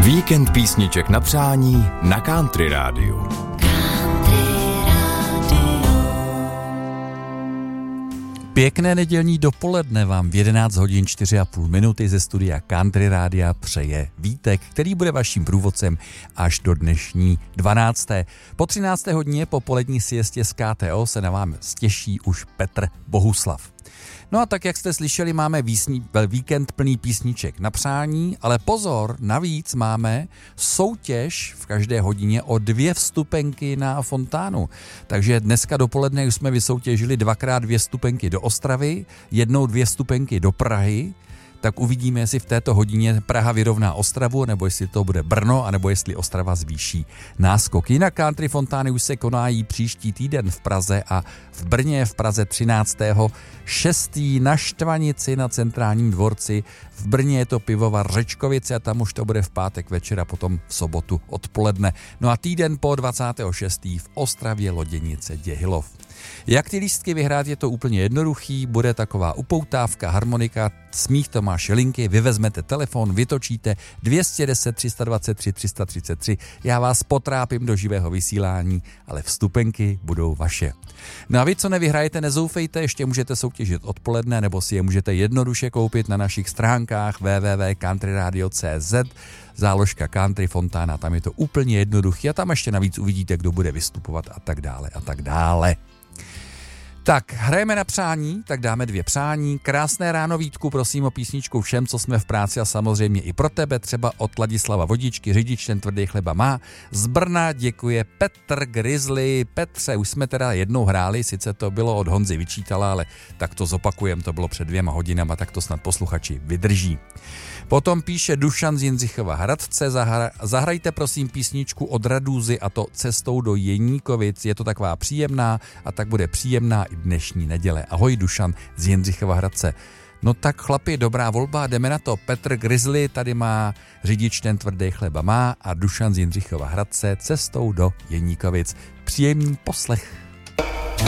Víkend písniček na přání na Country Rádiu. Pěkné nedělní dopoledne vám v 11 hodin 4,5 minuty ze studia Country Rádia přeje Vítek, který bude vaším průvodcem až do dnešní 12. Po 13. hodině po polední siestě z KTO se na vám stěší už Petr Bohuslav. No a tak, jak jste slyšeli, máme víkend plný písniček na přání, ale pozor, navíc máme soutěž v každé hodině o 2 vstupenky na fontánu. Takže dneska dopoledne už jsme vysoutěžili 2x2 vstupenky do Ostravy, 2 vstupenky do Prahy. Tak uvidíme, jestli v této hodině Praha vyrovná Ostravu, nebo jestli to bude Brno, anebo jestli Ostrava zvýší náskok. Jinak country fontány už se konají příští týden v Praze a v Brně v Praze 13.6. na Štvanici na Centrálním dvorci. V Brně je to pivovar Řečkovice a tam už to bude v pátek večer a potom v sobotu odpoledne. No a týden po 26. v Ostravě Loděnice Děhilov. Jak ty lístky vyhrát, je to úplně jednoduchý, bude taková upoutávka, harmonika, smích Tomáše Linky, vy vezmete telefon, vytočíte 210 323 333, já vás potrápím do živého vysílání, ale vstupenky budou vaše. No a vy, co nevyhrajete, nezoufejte, ještě můžete soutěžit odpoledne, nebo si je můžete jednoduše koupit na našich stránkách www.countryradio.cz, záložka Country Fontána, tam je to úplně jednoduchý a tam ještě navíc uvidíte, kdo bude vystupovat a tak dále a tak dále. Tak, hrajeme na přání, tak dáme 2 přání. Krásné ráno, Vítku, prosím o písničku všem, co jsme v práci a samozřejmě i pro tebe, třeba od Ladislava Vodičky, řidič ten tvrdý chleba má. Z Brna děkuje Petr Grizzly. Petře, už jsme teda jednou hráli, sice to bylo od Honzy Vyčítala, ale tak to zopakujem, to bylo před 2 hodinama, tak to snad posluchači vydrží. Potom píše Dušan z Jindřichova Hradce, zahrajte prosím písničku od Radúzy a to Cestou do Jeníkovic, je to taková příjemná a tak bude příjemná i dnešní neděle. Ahoj Dušan z Jindřichova Hradce. No tak chlapi, dobrá volba, jdeme na to. Petr Grizzly tady má řidič ten tvrdý chleba má a Dušan z Jindřichova Hradce Cestou do Jeníkovic. Příjemný poslech.